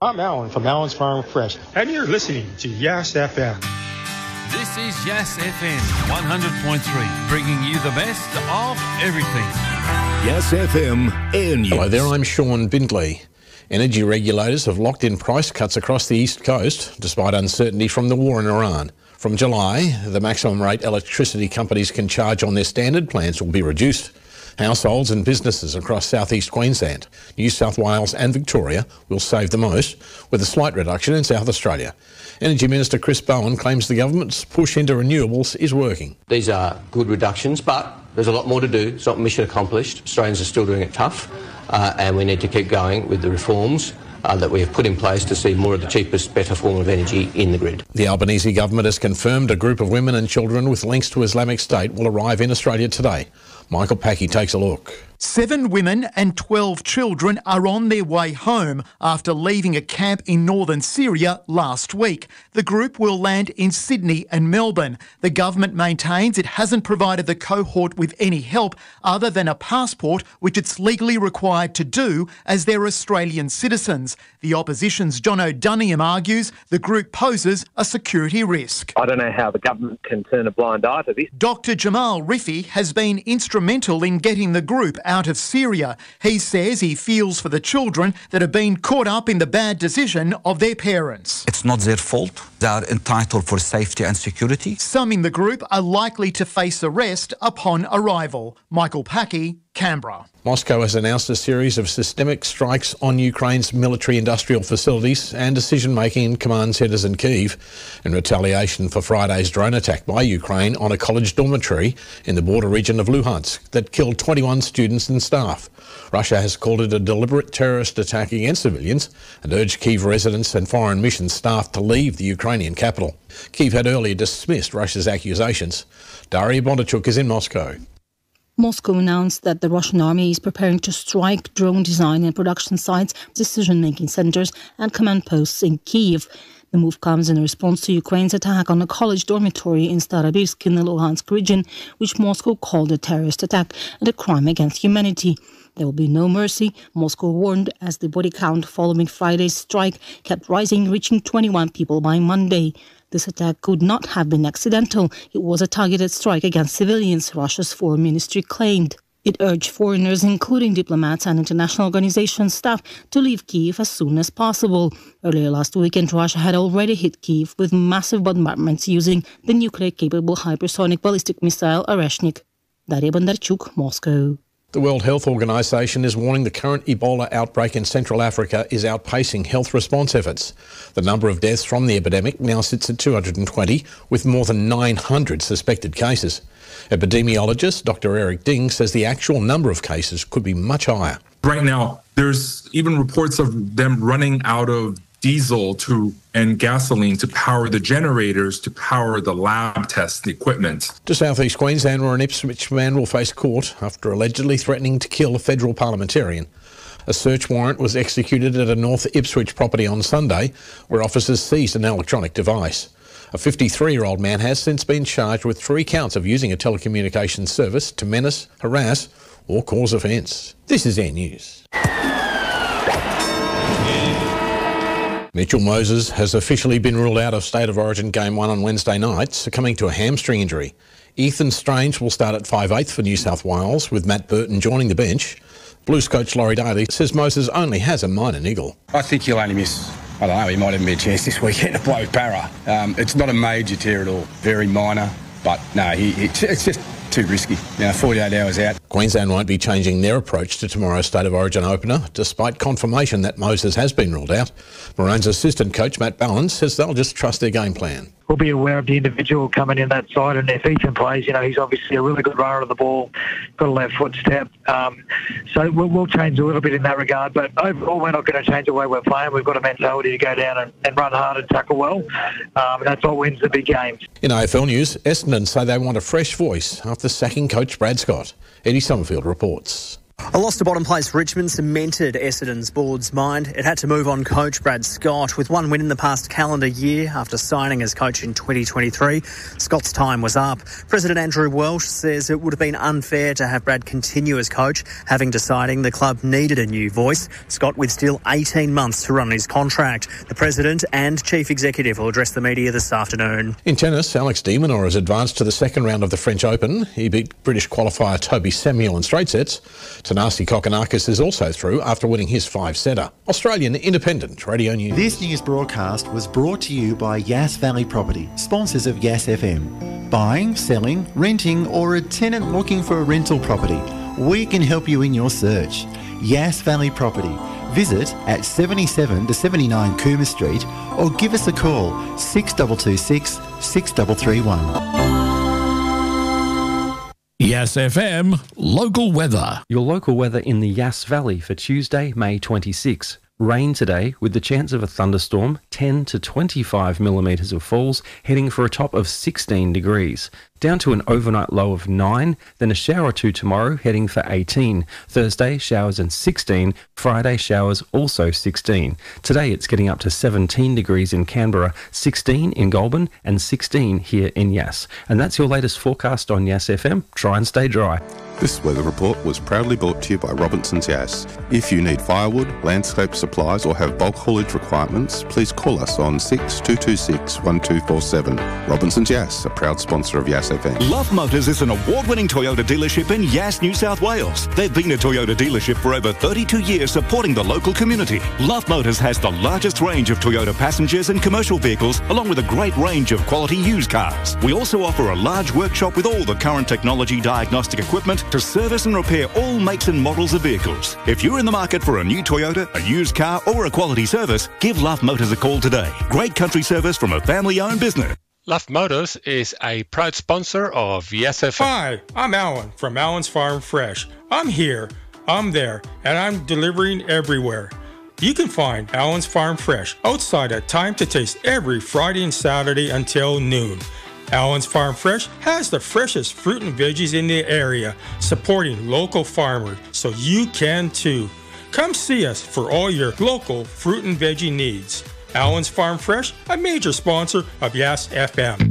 I'm Alan from Alan's Farm Fresh, and you're listening to Yes FM. This is Yes FM 100.3, bringing you the best of everything. Yes FM Air News. Hello there, I'm Sean Bindley. Energy regulators have locked in price cuts across the East Coast, despite uncertainty from the war in Iran. From July, the maximum rate electricity companies can charge on their standard plans will be reduced. Households and businesses across southeast Queensland, New South Wales and Victoria will save the most, with a slight reduction in South Australia. Energy Minister Chris Bowen claims the government's push into renewables is working. These are good reductions, but there's a lot more to do. It's not mission accomplished. Australians are still doing it tough, and we need to keep going with the reforms that we have put in place to see more of the cheapest, better form of energy in the grid. The Albanese government has confirmed a group of women and children with links to Islamic State will arrive in Australia today. Michael Packey takes a look. 7 women and 12 children are on their way home after leaving a camp in northern Syria last week. The group will land in Sydney and Melbourne. The government maintains it hasn't provided the cohort with any help other than a passport, which it's legally required to do as they're Australian citizens. The opposition's John O'Duniam argues the group poses a security risk. I don't know how the government can turn a blind eye to this. Dr Jamal Rifi has been instrumental in getting the group out of Syria. He says he feels for the children that have been caught up in the bad decision of their parents. It's not their fault. They are entitled for safety and security. Some in the group are likely to face arrest upon arrival. Michael Packey, Canberra. Moscow has announced a series of systemic strikes on Ukraine's military-industrial facilities and decision-making in command centres in Kyiv in retaliation for Friday's drone attack by Ukraine on a college dormitory in the border region of Luhansk that killed 21 students and staff. Russia has called it a deliberate terrorist attack against civilians and urged Kyiv residents and foreign mission staff to leave the Ukrainian capital. Kyiv had earlier dismissed Russia's accusations. Daria Bondarchuk is in Moscow. Moscow announced that the Russian army is preparing to strike drone design and production sites, decision-making centres and command posts in Kyiv. The move comes in response to Ukraine's attack on a college dormitory in Starobisk in the Luhansk region, which Moscow called a terrorist attack and a crime against humanity. There will be no mercy, Moscow warned, as the body count following Friday's strike kept rising, reaching 21 people by Monday. This attack could not have been accidental. It was a targeted strike against civilians, Russia's foreign ministry claimed. It urged foreigners, including diplomats and international organization staff, to leave Kyiv as soon as possible. Earlier last weekend, Russia had already hit Kyiv with massive bombardments using the nuclear-capable hypersonic ballistic missile Oreshnik. Daria Bondarchuk, Moscow. The World Health Organization is warning the current Ebola outbreak in Central Africa is outpacing health response efforts. The number of deaths from the epidemic now sits at 220, with more than 900 suspected cases. Epidemiologist Dr. Eric Ding says the actual number of cases could be much higher. Right now, there's even reports of them running out of diesel and gasoline to power the generators, to power the lab tests, the equipment. To southeast Queensland, where an Ipswich man will face court after allegedly threatening to kill a federal parliamentarian. A search warrant was executed at a North Ipswich property on Sunday, where officers seized an electronic device. A 53-year-old man has since been charged with 3 counts of using a telecommunications service to menace, harass or cause offence. This is Air News. Mitchell Moses has officially been ruled out of State of Origin Game 1 on Wednesday night, succumbing to a hamstring injury. Ethan Strange will start at 5/8 for New South Wales, with Matt Burton joining the bench. Blues coach Laurie Daly says Moses only has a minor niggle. I think he'll only miss, I don't know, he might even be a chance this weekend to play with Para. It's not a major tear at all, very minor, but no, it's just too risky. 48 hours out. Queensland won't be changing their approach to tomorrow's State of Origin opener, despite confirmation that Moses has been ruled out. Maroon's assistant coach Matt Ballins says they'll just trust their game plan. We'll be aware of the individual coming in that side, and if Ethan plays, he's obviously a really good runner of the ball, got a left foot step. So we'll change a little bit in that regard, but overall we're not going to change the way we're playing. We've got a mentality to go down and run hard and tackle well, and that's what wins the big games. In AFL news, Essendon say they want a fresh voice after sacking coach Brad Scott. Eddie Summerfield reports. A loss to bottom place Richmond cemented Essendon's board's mind. It had to move on coach Brad Scott. With one win in the past calendar year after signing as coach in 2023, Scott's time was up. President Andrew Welsh says it would have been unfair to have Brad continue as coach, having deciding the club needed a new voice. Scott with still 18 months to run his contract. The president and chief executive will address the media this afternoon. In tennis, Alex de Minaur has advanced to the second round of the French Open. He beat British qualifier Toby Samuel in straight sets. Tanasi Kokkinakis is also through after winning his 5-setter. Australian Independent Radio News. This news broadcast was brought to you by Yass Valley Property, sponsors of Yass FM. Buying, selling, renting, or a tenant looking for a rental property, we can help you in your search. Yass Valley Property. Visit at 77 to 79 Cooma Street or give us a call 6226 6331. Yass FM local weather. Your local weather in the Yass Valley for Tuesday, May 26. Rain today with the chance of a thunderstorm, 10 to 25 millimetres of falls, heading for a top of 16 degrees. Down to an overnight low of 9, then a shower or two tomorrow, heading for 18. Thursday, showers and 16. Friday, showers also 16. Today, it's getting up to 17 degrees in Canberra, 16 in Goulburn, and 16 here in Yass. And that's your latest forecast on Yass FM. Try and stay dry. This weather report was proudly brought to you by Robinson's Yass. If you need firewood, landscape supplies or have bulk haulage requirements, please call us on 6226 1247. Robinson's Yass, a proud sponsor of Yass FM. Love Motors is an award-winning Toyota dealership in Yass, New South Wales. They've been a Toyota dealership for over 32 years, supporting the local community. Love Motors has the largest range of Toyota passengers and commercial vehicles, along with a great range of quality used cars. We also offer a large workshop with all the current technology diagnostic equipment to service and repair all makes and models of vehicles. If you're in the market for a new Toyota, a used car or a quality service, give Love Motors a call today. Great country service from a family-owned business. Love Motors is a proud sponsor of Yass FM. Hi, I'm Alan from Alan's Farm Fresh. I'm here, I'm there, and I'm delivering everywhere. You can find Alan's Farm Fresh outside at Time to Taste every Friday and Saturday until noon. Alan's Farm Fresh has the freshest fruit and veggies in the area, supporting local farmers, so you can too. Come see us for all your local fruit and veggie needs. Alan's Farm Fresh, a major sponsor of Yass FM.